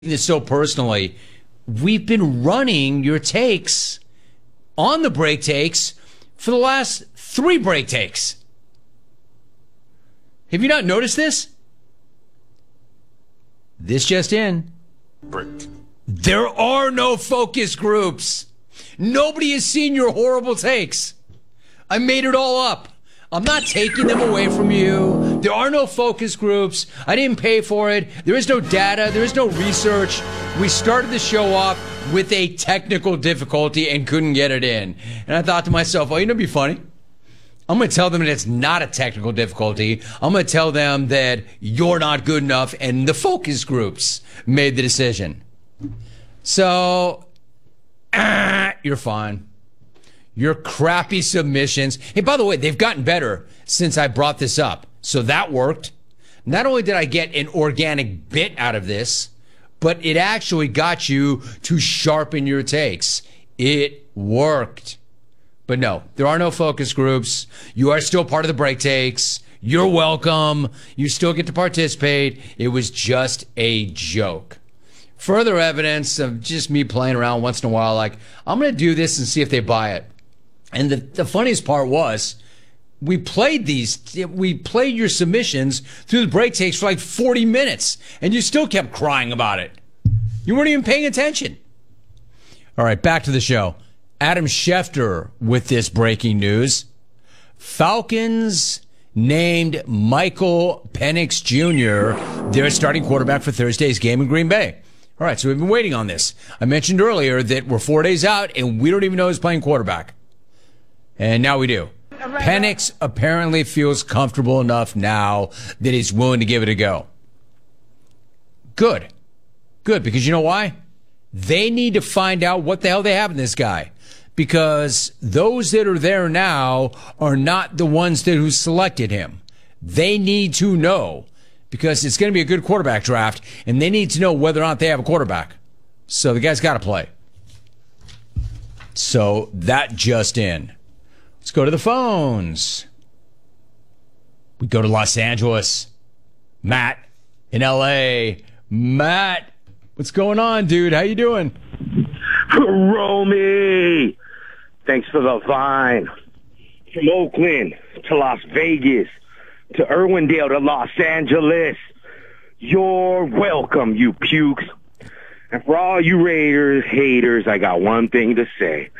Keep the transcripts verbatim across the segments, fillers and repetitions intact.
this so personally. We've been running your takes on the break takes for the last three break takes. Have you not noticed this? This just in. Break. There are no focus groups. Nobody has seen your horrible takes. I made it all up. I'm not taking them away from you. There are no focus groups. I didn't pay for it. There is no data. There is no research. We started the show off with a technical difficulty and couldn't get it in. And I thought to myself, oh, you know, it'd be funny. I'm going to tell them that it's not a technical difficulty. I'm going to tell them that you're not good enough, and the focus groups made the decision. So, ah, you're fine. Your crappy submissions. Hey, by the way, they've gotten better since I brought this up. So that worked. Not only did I get an organic bit out of this, but it actually got you to sharpen your takes. It worked. But no, there are no focus groups. You are still part of the break takes. You're welcome. You still get to participate. It was just a joke. Further evidence of just me playing around once in a while, like, I'm going to do this and see if they buy it. And the, the funniest part was, we played these, we played your submissions through the break takes for like forty minutes, and you still kept crying about it. You weren't even paying attention. All right, back to the show. Adam Schefter with this breaking news. Falcons named Michael Penix Junior their starting quarterback for Thursday's game in Green Bay. All right, so we've been waiting on this. I mentioned earlier that we're four days out, and we don't even know who's playing quarterback. And now we do. Penix apparently feels comfortable enough now that he's willing to give it a go. Good. Good, because you know why? They need to find out what the hell they have in this guy. Because those that are there now are not the ones that who selected him. They need to know, because it's going to be a good quarterback draft, and they need to know whether or not they have a quarterback. So the guy's got to play. So that just in. Let's go to the phones. We go to Los Angeles. Matt in L A. Matt, what's going on, dude? How you doing? Romy, thanks for the vine. From Oakland to Las Vegas to Irwindale to Los Angeles, you're welcome, you pukes. And for all you Raiders haters, I got one thing to say.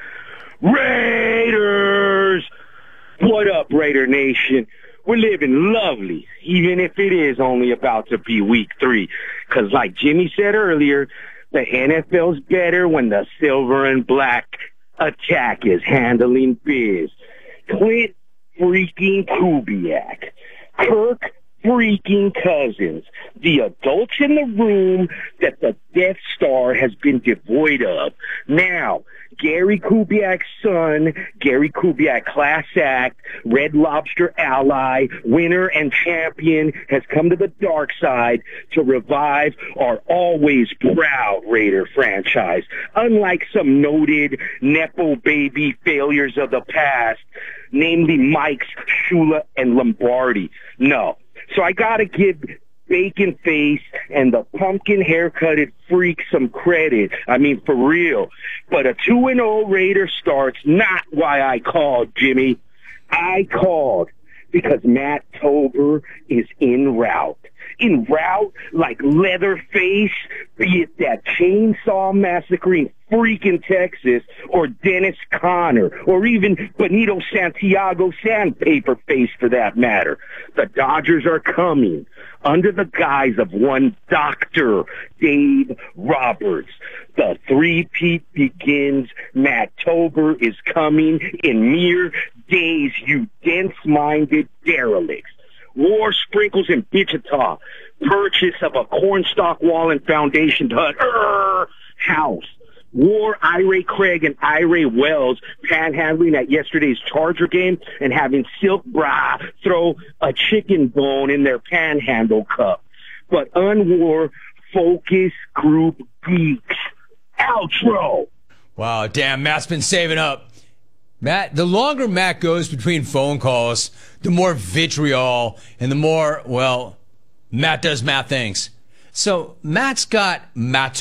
Raiders! What up, Raider Nation? We're living lovely, even if it is only about to be week three. Because like Jimmy said earlier, the N F L's better when the silver and black attack is handling biz. Clint freaking Kubiak. Kirk freaking Cousins. The adults in the room that the Death Star has been devoid of. Now, Gary Kubiak's son, Gary Kubiak class act, Red Lobster ally, winner and champion, has come to the dark side to revive our always proud Raider franchise. Unlike some noted Nepo baby failures of the past, namely Mike's, Shula, and Lombardi. No. So I gotta give Bacon Face and the pumpkin haircutted freak some credit. I mean, for real. But a two and oh Raider start's not why I called, Jimmy. I called because Matt Tober is en route. En route like Leatherface, be it that chainsaw massacring freak in Texas, or Dennis Conner, or even Benito Santiago Sandpaper Face for that matter. The Dodgers are coming under the guise of one Doctor Dave Roberts. The three-peat begins. Matt Tober is coming in mere days, you dense-minded derelicts. War sprinkles in Wichita. Purchase of a cornstalk wall and foundation to uh, house. War Ira Craig and Ira Wells panhandling at yesterday's Charger game and having Silk Bra throw a chicken bone in their panhandle cup. But unwar focus group geeks. Outro. Wow, damn, Matt's been saving up. Matt, the longer Matt goes between phone calls, the more vitriol and the more, well, Matt does Matt things. So Matt's got Matt